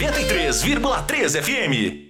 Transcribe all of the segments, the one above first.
93,3 FM.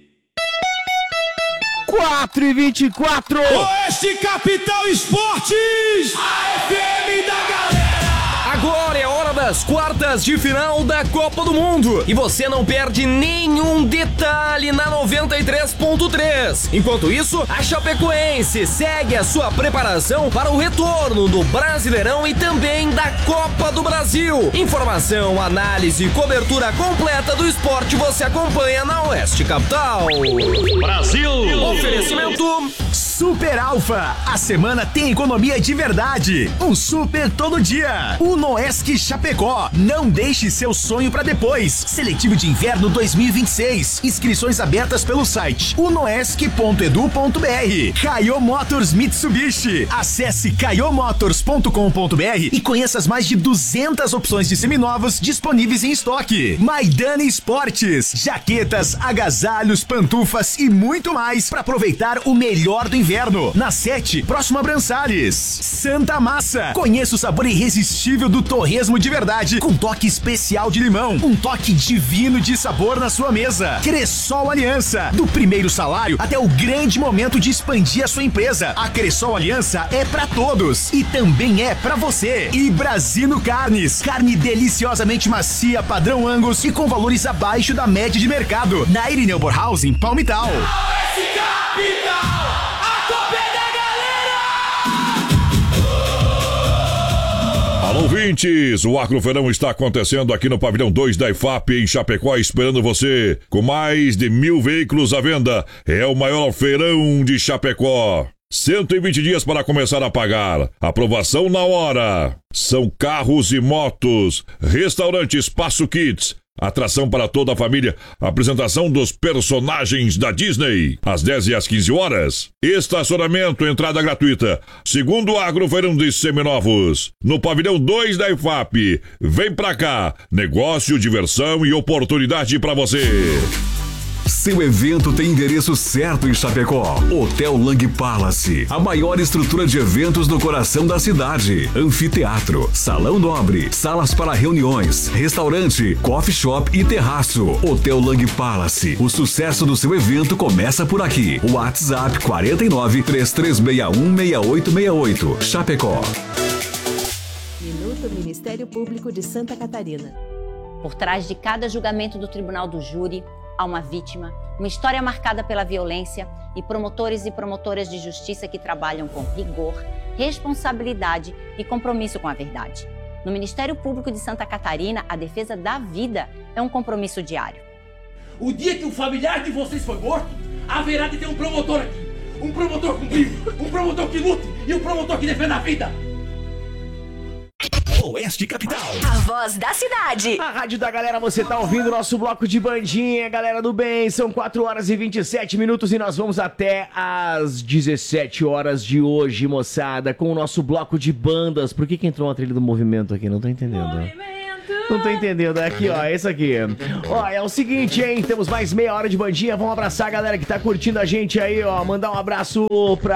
4h24. Oeste Capital Esportes, a FM da galera. Agora é hora das quartas de final da Copa do Mundo e você não perde nenhum detalhe na 93.3. Enquanto isso, a Chapecoense segue a sua preparação para o retorno do Brasileirão e também da Copa do Brasil. Informação, análise e cobertura completa do esporte você acompanha na Oeste Capital. Brasil! Oferecimento Super Alfa. A semana tem economia de verdade. Um super todo dia. Unoesc Chapecó. Não deixe seu sonho para depois. Seletivo de inverno 2026. Inscrições abertas pelo site unoesc.edu.br. Caio Motors Mitsubishi. Acesse caiomotors.com.br e conheça as mais de 200 opções de seminovos disponíveis em estoque. Maidana Esportes. Jaquetas, agasalhos, pantufas e muito mais para aproveitar o melhor do inverno. Na 7, próximo a Brançales. Santa Massa. Conheça o sabor irresistível do torresmo de verdade, com toque especial de limão. Um toque divino de sabor na sua mesa. Cressol Aliança. Do primeiro salário até o grande momento de expandir a sua empresa. A Cressol Aliança é pra todos e também é pra você. E Brasino Carnes. Carne deliciosamente macia, padrão Angus e com valores abaixo da média de mercado. Na Irineu Borhausen, Palmital. Oeste Capital. Alô, ouvintes! O Agrofeirão está acontecendo aqui no Pavilhão 2 da IFAP, em Chapecó, esperando você. Com mais de 1.000 veículos à venda, é o maior feirão de Chapecó. 120 dias para começar a pagar. Aprovação na hora. São carros e motos. Restaurante Espaço Kids. Atração para toda a família. Apresentação dos personagens da Disney. Às 10 e às 15 horas. Estacionamento, entrada gratuita. Segundo Agrofeirão de Seminovos. No Pavilhão 2 da IFAP. Vem pra cá. Negócio, diversão e oportunidade pra você. Seu evento tem endereço certo em Chapecó. Hotel Lang Palace, a maior estrutura de eventos no coração da cidade. Anfiteatro, salão nobre, salas para reuniões, restaurante, coffee shop e terraço. Hotel Lang Palace, o sucesso do seu evento começa por aqui. WhatsApp 49-3361-6868. Chapecó. Minuto Ministério Público de Santa Catarina. Por trás de cada julgamento do Tribunal do Júri, há uma vítima, uma história marcada pela violência e promotores e promotoras de justiça que trabalham com rigor, responsabilidade e compromisso com a verdade. No Ministério Público de Santa Catarina, a defesa da vida é um compromisso diário. O dia que um familiar de vocês foi morto, haverá de ter um promotor aqui. Um promotor com brilho, um promotor que lute e um promotor que defenda a vida. Oeste Capital. A voz da cidade. A rádio da galera, você tá ouvindo o nosso bloco de bandinha, galera do bem. São 4 horas e 27 minutos e nós vamos até às 17 horas de hoje, moçada, com o nosso bloco de bandas. Por que entrou uma trilha do movimento aqui? Não tô entendendo. Não tô entendendo, é aqui, ó, é isso aqui. Ó, é o seguinte, hein, temos mais meia hora de bandinha, vamos abraçar a galera que tá curtindo a gente aí, ó, mandar um abraço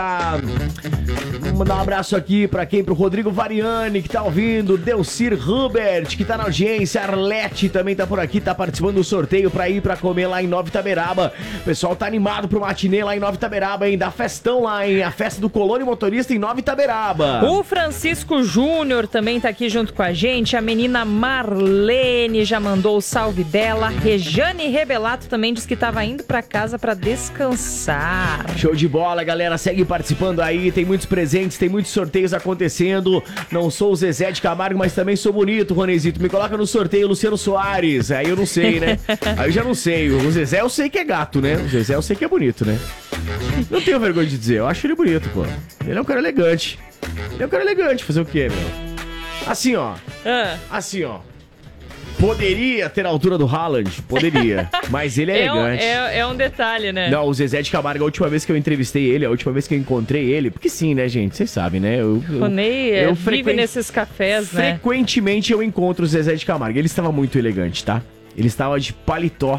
aqui pra quem? Pro Rodrigo Variani, que tá ouvindo, Delcir Hubert, que tá na audiência, Arlete também tá por aqui, tá participando do sorteio pra ir pra comer lá em Nova Itaberaba. O pessoal tá animado pro matinê lá em Nova Itaberaba, hein, dá festão lá, hein, a festa do Colônia Motorista em Nova Itaberaba. O Francisco Júnior também tá aqui junto com a gente, a menina Marlene já mandou o salve dela, Rejane Rebelato também disse que tava indo pra casa pra descansar. Show de bola, galera, segue participando aí, tem muitos presentes, tem muitos sorteios acontecendo. Não sou o Zezé de Camargo, mas também sou bonito, Ronezito. Me coloca no sorteio Luciano Soares. Aí eu não sei, né? Aí eu já não sei. O Zezé eu sei que é gato, né? O Zezé eu sei que é bonito, né? Não tenho vergonha de dizer. Eu acho ele bonito, pô. Ele é um cara elegante. Fazer o quê, meu? Assim, ó. Assim, ó. Poderia ter a altura do Haaland, poderia, mas ele é elegante. É um detalhe, né? Não, o Zezé de Camargo, a última vez que eu entrevistei ele, a última vez que eu encontrei ele, porque sim, né, gente, vocês sabem, né? Eu vive nesses cafés, né? Frequentemente eu encontro o Zezé de Camargo, ele estava muito elegante, tá? Ele estava de paletó,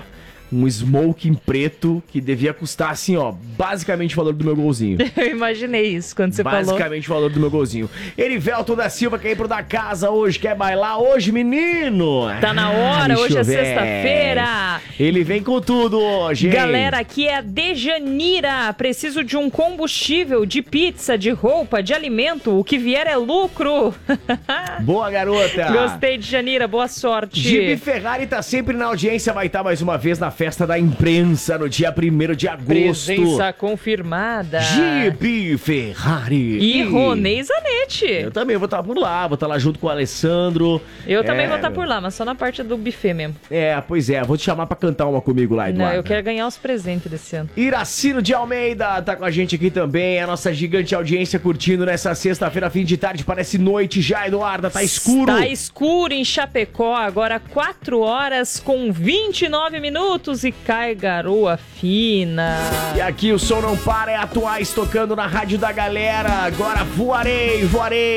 um smoking preto que devia custar, assim, ó, basicamente o valor do meu golzinho. Eu imaginei isso quando você falou. Basicamente o valor do meu golzinho. Erivelton da Silva quer ir pro da casa hoje, quer bailar hoje, menino? Tá na hora, hoje é sexta-feira. Ele vem com tudo hoje, hein? Galera, aqui é a Dejanira. Preciso de um combustível, de pizza, de roupa, de alimento. O que vier é lucro. Boa, garota. Gostei de Janira, boa sorte. Jeep Ferrari tá sempre na audiência, vai estar mais uma vez na festa da imprensa no dia 1º de agosto. Presença confirmada. Jeep Ferrari. E Ronei Zanetti. Eu também vou estar por lá, vou estar lá junto com o Alessandro. Eu também vou estar por lá, mas só na parte do buffet mesmo. Pois é, vou te chamar pra cantar uma comigo lá, Eduardo. Não, eu quero ganhar os presentes desse ano. Iracino de Almeida tá com a gente aqui também, a nossa gigante audiência curtindo nessa sexta-feira, fim de tarde, parece noite já, Eduarda, tá escuro. Tá escuro em Chapecó, agora 4 horas com 29 minutos e cai garoa fina. E aqui o som não para, é Atuais tocando na rádio da galera, agora voarei.